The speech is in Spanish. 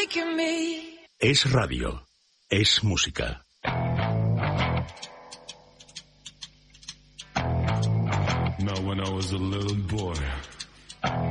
Es radio, es música. Now when I was a little boy,